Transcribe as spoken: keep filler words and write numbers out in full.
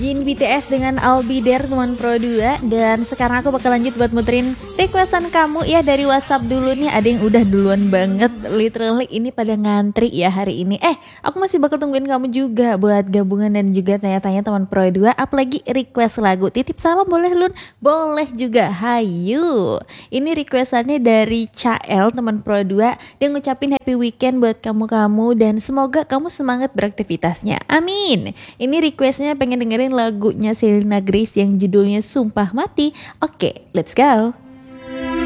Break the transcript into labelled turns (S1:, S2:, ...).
S1: Jin B T S dengan I'll Be There teman Pro dua. Dan sekarang aku bakal lanjut buat muterin requestan kamu ya dari WhatsApp dulu nih. Ada yang udah duluan banget, literally ini pada ngantri ya hari ini. Eh aku masih bakal tungguin kamu juga buat gabungan dan juga tanya-tanya teman Pro dua. Apalagi request lagu, titip salam boleh Lun? Boleh juga, hayu. Ini requestannya dari Cael teman Pro dua. Dia ngucapin happy weekend buat kamu-kamu dan semoga kamu semangat beraktivitasnya, amin. Ini requestnya pengen dengerin lagunya Selena Grace yang judulnya Sumpah Mati. Oke, let's go.